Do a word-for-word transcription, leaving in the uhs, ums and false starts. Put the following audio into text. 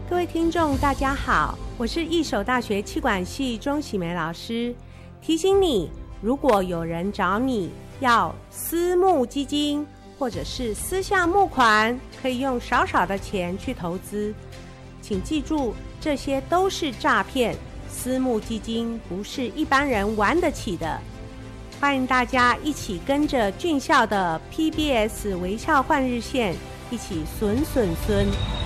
各位听众大家好，我是一手大学企管系钟喜梅老师。提醒你，如果有人找你要私募基金或者是私下募款，可以用少少的钱去投资，请记住，这些都是诈骗，私募基金不是一般人玩得起的。欢迎大家一起跟着俊孝的 P B S 微笑换日线一起损损孙。